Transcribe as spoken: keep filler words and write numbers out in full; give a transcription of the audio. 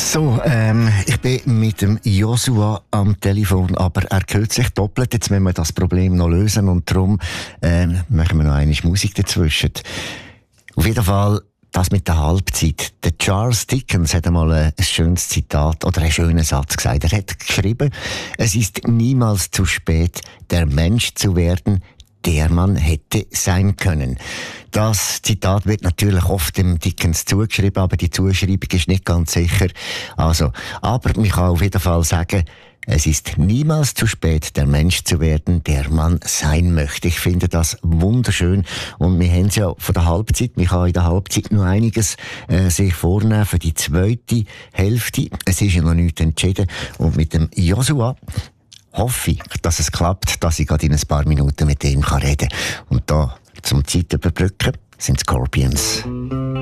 So, ähm, ich bin mit dem Joshua am Telefon, aber er hört sich doppelt. Jetzt müssen wir das Problem noch lösen und darum ähm, machen wir noch eine Musik dazwischen. Auf jeden Fall das mit der Halbzeit. Der Charles Dickens hat einmal ein, ein schönes Zitat oder einen schönen Satz gesagt. Er hat geschrieben, es ist niemals zu spät, der Mensch zu werden, der man hätte sein können. Das Zitat wird natürlich oft dem Dickens zugeschrieben, aber die Zuschreibung ist nicht ganz sicher. Also, aber man kann auf jeden Fall sagen, es ist niemals zu spät, der Mensch zu werden, der man sein möchte. Ich finde das wunderschön. Und wir haben es ja von der Halbzeit. Man kann in der Halbzeit noch einiges äh, sich vornehmen für die zweite Hälfte. Es ist ja noch nichts entschieden. Und mit dem Joshua hoffe ich, dass es klappt, dass ich gerade in ein paar Minuten mit ihm reden kann. Und da zum Zeit überbrücken sind Scorpions.